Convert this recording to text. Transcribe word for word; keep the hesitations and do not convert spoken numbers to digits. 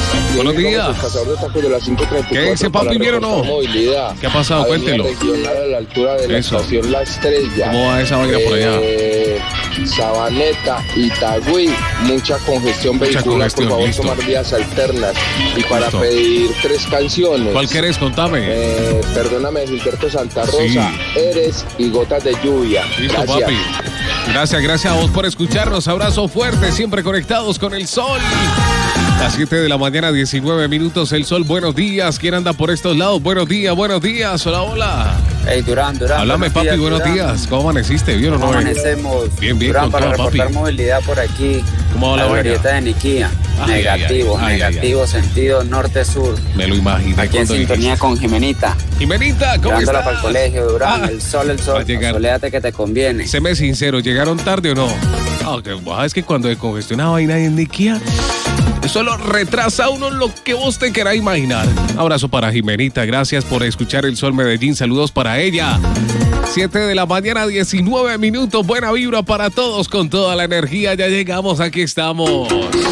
Buenos días. ¿Qué dice papi? ¿Bien o no? ¿Qué ha pasado? Cuéntelo. A la altura de la Eso. estación La Estrella. ¿Cómo va esa vaina por allá? Eh, Sabaneta, Itagüí, mucha congestión Mucha vehicular, congestión, por favor listo. tomar vías alternas. Y para Listo. pedir tres canciones. ¿Cuál querés? Contame. Eh, perdóname, Gilberto Santa Rosa, Sí. Eres y Gotas de Lluvia. Listo, Gracias. papi. Gracias, gracias a vos por escucharnos. Abrazo fuerte, siempre conectados con el sol. Las siete de la mañana, diecinueve minutos, el sol. Buenos días. ¿Quién anda por estos lados? Buenos días, buenos días. Hola, hola. Hey, Durán, Durán. Háblame, papi, buenos Durán. días. ¿Cómo amaneciste? ¿Bien o no? ¿Cómo eh? amanecemos? Bien, bien, Durán, con para todo, reportar papi. movilidad por aquí. ¿Cómo va la la vaina? glorieta de Niquía. Ay, negativo, ay, ay, ay, negativo, sentido norte-sur. Me lo imaginé. Aquí en cuando sintonía dijiste. con Jimenita. Jimenita, ¿cómo Llevándola estás? para el colegio, Durán. Ah, el sol, el va a sol. llegar. Soléate que te conviene. Séme sincero, ¿llegaron tarde o no? Ah, que ah, es que cuando descongestionaba y nadie en Niquía, solo retrasa uno lo que vos te querás imaginar. Abrazo para Jimenita, gracias por escuchar El Sol Medellín, saludos para ella. siete de la mañana, diecinueve minutos, buena vibra para todos con toda la energía, ya llegamos, aquí estamos.